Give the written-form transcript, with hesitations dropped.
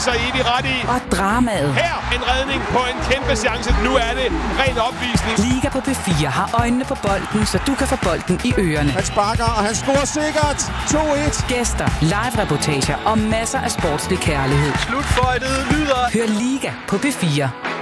så evig ret i. Og dramaet. Her en redning på en kæmpe chance. Nu er det ren opvisning. Liga på P4 har øjnene på bolden, så du kan få bolden i ørerne. Han sparker, og han scorer sikkert. 2-1. Gæster, live-reportager og masser af sportslig kærlighed. Slutføjtet lyder. Hør Liga på P4.